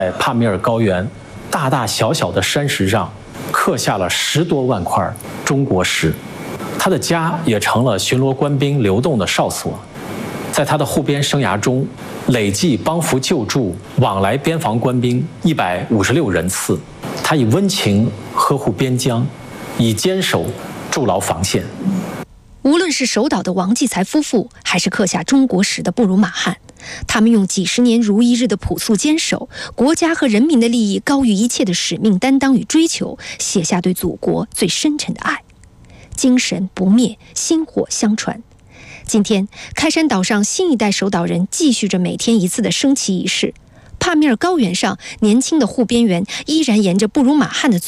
在帕米尔高原，大大小小的山石上刻下了10多万块中国石。他的家也成了巡逻官兵流动的哨所。在他的护边生涯中，累计帮扶救助往来边防官兵156人次。他以温情呵护边疆，以坚守筑牢防线。 无论是守岛的王继才夫妇，还是刻下中国石的布鲁马汉，他们用几十年如一日的朴素坚守，国家和人民的利益高于一切的使命担当与追求，写下对祖国最深沉的爱。精神不灭，薪火相传。今天，开山岛上新一代守岛人继续着每天一次的升旗仪式。帕米尔高原上，年轻的护边员依然沿着布鲁马汉的